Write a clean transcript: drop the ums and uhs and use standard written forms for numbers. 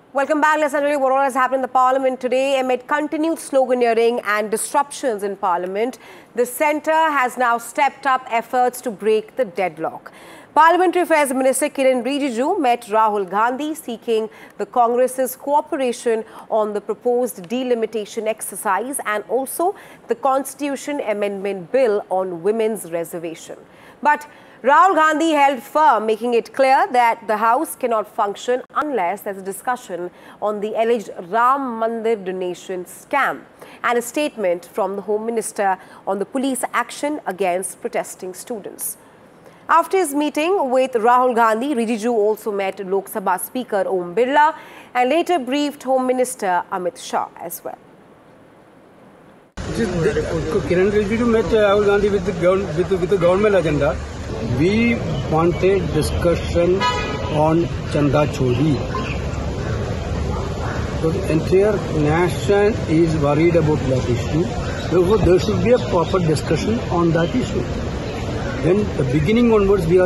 Welcome back. Let's tell you what all has happened in the Parliament today. Amid continued sloganeering and disruptions in Parliament, the centre has now stepped up efforts to break the deadlock. Parliamentary Affairs Minister Kiren Rijiju met Rahul Gandhi seeking the Congress's cooperation on the proposed delimitation exercise and also the Constitution Amendment Bill on women's reservation. But Rahul Gandhi held firm, making it clear that the House cannot function unless there's a discussion on the alleged Ram Mandir donation scam and a statement from the Home Minister on the police action against protesting students. After his meeting with Rahul Gandhi, Rijiju also met Lok Sabha Speaker Om Birla and later briefed Home Minister Amit Shah as well. Kiren Rijiju met Rahul Gandhi with the government agenda. We wanted discussion on Chanda Chori. So the entire nation is worried about that issue. Therefore, there should be a proper discussion on that issue. Then the beginning onwards, we are